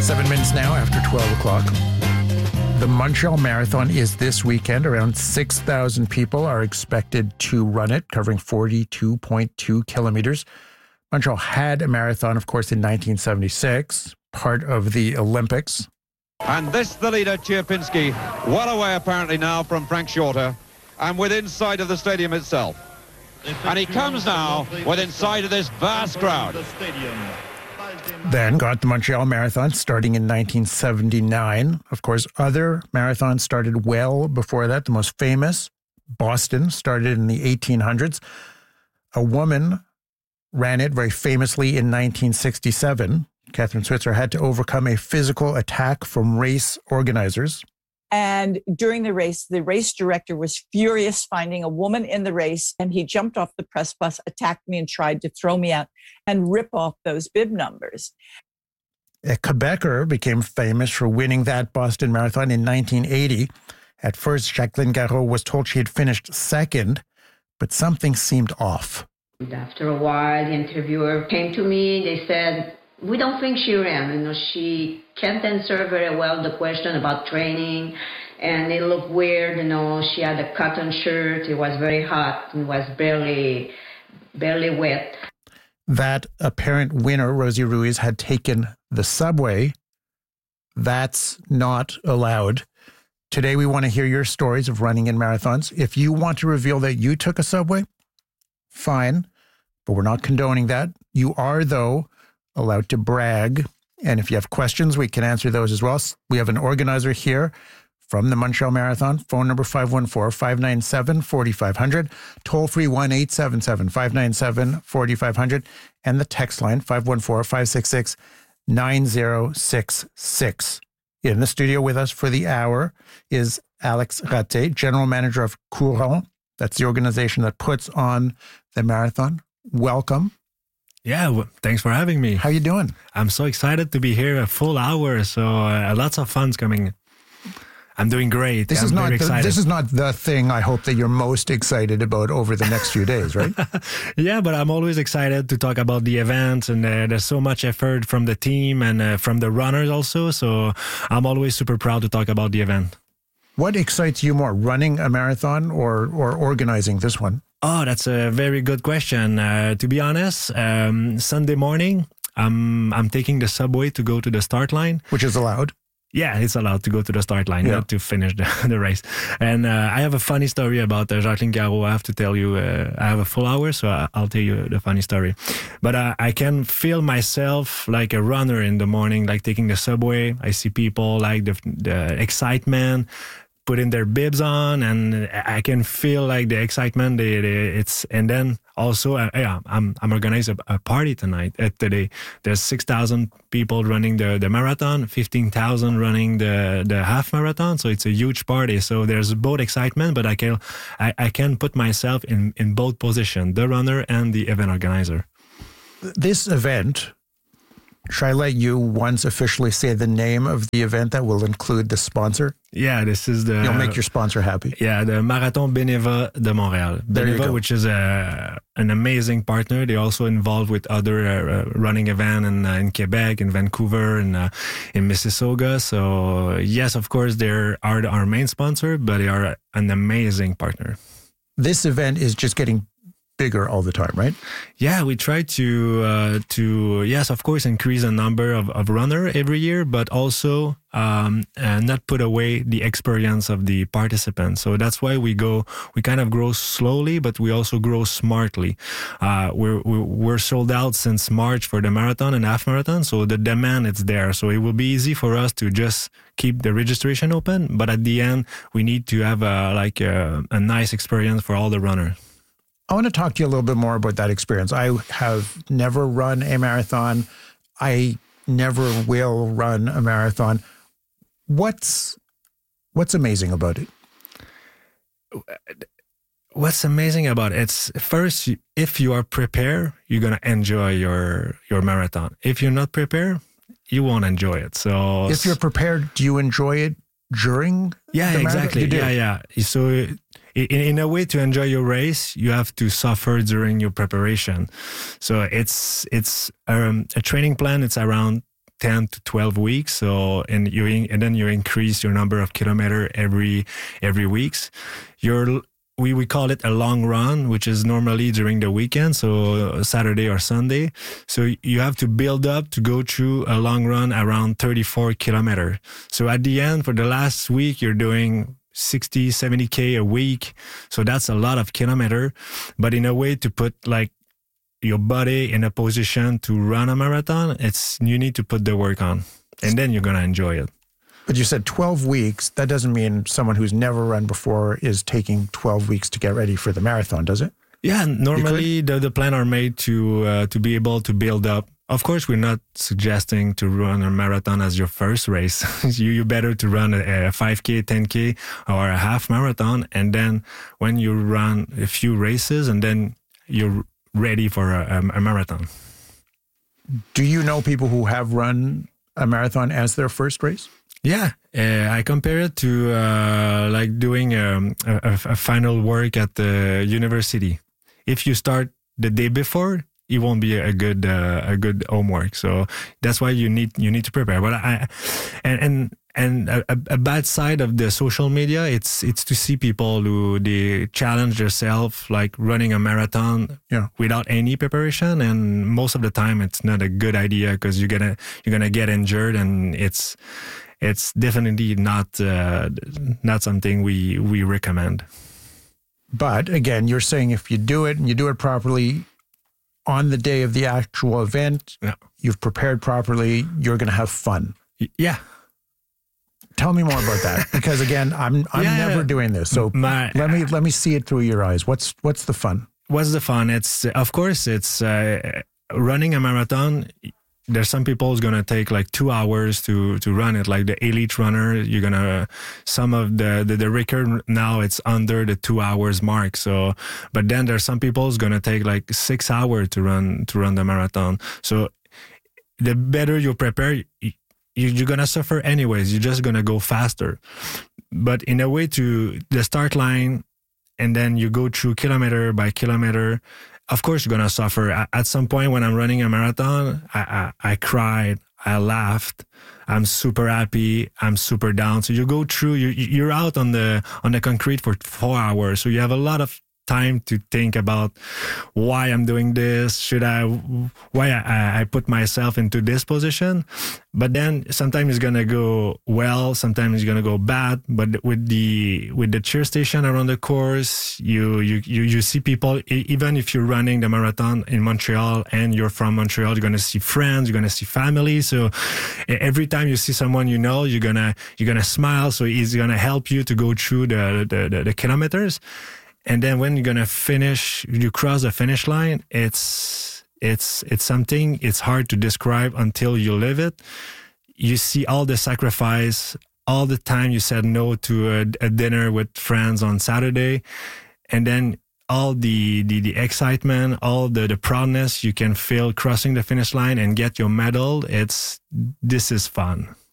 7 minutes now after 12 o'clock. The Montreal Marathon is this weekend. Around 6,000 people are expected to run it, covering 42.2 kilometers. Montreal had a marathon, of course, in 1976, part of the Olympics. And this, the leader, Cierpinski, well away apparently now from Frank Shorter, and within sight of the stadium itself. And he comes now within sight of this vast crowd. Then got the Montreal Marathon starting in 1979. Of course, other marathons started well before that. The most famous, Boston, started in the 1800s. A woman ran it very famously in 1967. Catherine Switzer had to overcome a physical attack from race organizers. And during the race director was furious finding a woman in the race, and he jumped off the press bus, attacked me, and tried to throw me out and rip off those bib numbers. A Quebecer became famous for winning that Boston Marathon in 1980. At first, Jacqueline Garraud was told she had finished second, but something seemed off. After a while, the interviewer came to me. They said, "We don't think she ran. She can't answer very well the question about training, and it looked weird. She had a cotton shirt. It was very hot and was barely wet." That apparent winner, Rosie Ruiz, had taken the subway. That's not allowed. Today, we want to hear your stories of running in marathons. If you want to reveal that you took a subway, fine, but we're not condoning that. You are, though, allowed to brag. And if you have questions, we can answer those as well. We have an organizer here from the Montreal Marathon. Phone number 514-597-4500. Toll free 1-877-597-4500. And the text line 514-566-9066. In the studio with us for the hour is Alex Raté, General Manager of Courant. That's the organization that puts on the marathon. Welcome. Yeah, thanks for having me. How you doing? I'm so excited to be here a full hour, so lots of fun's coming. I'm doing great. This is not the thing I hope that you're most excited about over the next few days, right? Yeah, but I'm always excited to talk about the event, and there's so much effort from the team and from the runners also, so I'm always super proud to talk about the event. What excites you more, running a marathon or organizing this one? Oh, that's a very good question. To be honest, Sunday morning, I'm taking the subway to go to the start line. Which is allowed? Yeah, it's allowed to go to the start line, not to finish the race. And I have a funny story about Jacqueline Garraud. I have to tell you, I have a full hour, so I'll tell you the funny story. But I can feel myself like a runner in the morning, like taking the subway. I see people like the excitement, putting their bibs on, and I can feel like the excitement. And then also, I'm organizing a party today. There's 6,000 people running the marathon, 15,000 running the half marathon. So it's a huge party. So there's both excitement, but I can put myself in both positions, the runner and the event organizer. This event, should I let you once officially say the name of the event that will include the sponsor? Yeah, this is You'll make your sponsor happy. Yeah, the Marathon Beneva de Montréal. Beneva, which is an amazing partner. They're also involved with other running events in Quebec, in Vancouver, and in Mississauga. So yes, of course, they are our main sponsor, but they are an amazing partner. This event is just getting bigger all the time, right? Yeah, we try to yes, of course, increase the number of runner every year, but also not put away the experience of the participants. So that's why we kind of grow slowly, but we also grow smartly. We're sold out since March for the marathon and half marathon, so the demand is there. So it will be easy for us to just keep the registration open, but at the end, we need to have a nice experience for all the runners. I want to talk to you a little bit more about that experience. I have never run a marathon. I never will run a marathon. What's amazing about it? What's amazing about it? It's first, if you are prepared, you're going to enjoy your marathon. If you're not prepared, you won't enjoy it. So if you're prepared, do you enjoy it during the marathon? Exactly. You do? Yeah. So in a way, to enjoy your race, you have to suffer during your preparation. So it's a training plan. It's around 10 to 12 weeks. So, and then you increase your number of kilometer every weeks. We call it a long run, which is normally during the weekend, so Saturday or Sunday. So you have to build up to go through a long run around 34 kilometers. So at the end, for the last week, you're doing 60, 70K a week. So that's a lot of kilometer, but in a way to put like your body in a position to run a marathon, you need to put the work on, and then you're going to enjoy it. But you said 12 weeks. That doesn't mean someone who's never run before is taking 12 weeks to get ready for the marathon, does it? Yeah, normally the plan are made to be able to build up. Of course, we're not suggesting to run a marathon as your first race. you better to run a 5K, 10K, or a half marathon. And then when you run a few races, and then you're ready for a marathon. Do you know people who have run a marathon as their first race? Yeah, I compare it to like doing a final work at the university. If you start the day before, it won't be a good homework. So that's why you need to prepare. But a bad side of the social media, it's to see people who they challenge themselves, like running a marathon without any preparation, and most of the time it's not a good idea because you're gonna get injured, and it's definitely not something we recommend. But again, you're saying if you do it and you do it properly on the day of the actual event, you've prepared properly, you're going to have fun. Yeah. Tell me more about that, because again, I'm never doing this. So let me see it through your eyes. What's the fun? What's the fun? It's of course it's running a marathon. There's some people who's gonna take like 2 hours to run it, like the elite runner. Some of the record now it's under the 2 hours mark. So, but then there's some people who's gonna take like 6 hours to run the marathon. So, the better you prepare, you're gonna suffer anyways. You're just gonna go faster. But in a way, to the start line, and then you go through kilometer by kilometer. Of course, you're going to suffer. At some point when I'm running a marathon, I cried, I laughed, I'm super happy, I'm super down. So you go through, you're out on the concrete for 4 hours. So you have a lot of time to think about why I'm doing this, why I put myself into this position. But then sometimes it's gonna go well, sometimes it's gonna go bad. But with the cheer station around the course, you see people. Even if you're running the marathon in Montreal and you're from Montreal, you're gonna see friends, you're gonna see family. So every time you see someone you're gonna smile. So it's gonna help you to go through the kilometers. And then when you're gonna finish, you cross the finish line. It's something. It's hard to describe until you live it. You see all the sacrifice, all the time you said no to a dinner with friends on Saturday, and then all the excitement, all the proudness you can feel crossing the finish line and get your medal. This is fun.